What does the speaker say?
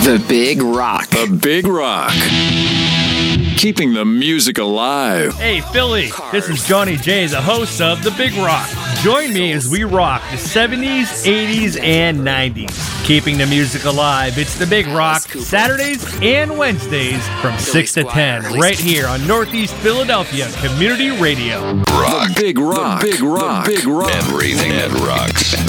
The Big Rock. The Big Rock. Keeping the music alive. Hey, Philly, this is Johnny J, the host of The Big Rock. Join me as we rock the 70s, 80s, and 90s. Keeping the music alive, it's The Big Rock, Saturdays and Wednesdays from 6 to 10, right here on Northeast Philadelphia Community Radio. Rock. The Big Rock. The Big Rock. The Big Rock. Everything that rocks.